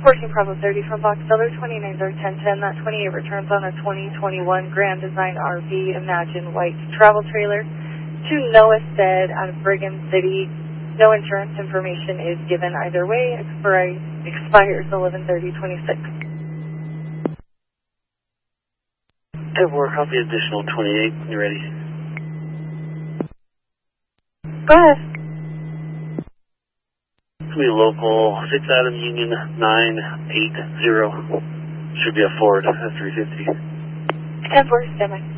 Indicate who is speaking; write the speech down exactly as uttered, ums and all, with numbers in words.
Speaker 1: fourteen Bravo thirty from Box Elder, twenty-nine or ten ten. That twenty-eight returns on a twenty twenty-one Grand Design R V Imagine White travel trailer to Noah Stead out of Brigham City. No insurance information is given either way. Expires, expires eleven thirty twenty-six.
Speaker 2: Have more copy additional twenty-eight when you're ready.
Speaker 1: Go ahead.
Speaker 2: It's going to be local six Adam Union nine eight zero. Should be a Ford F three fifty.
Speaker 1: ten four, stand by.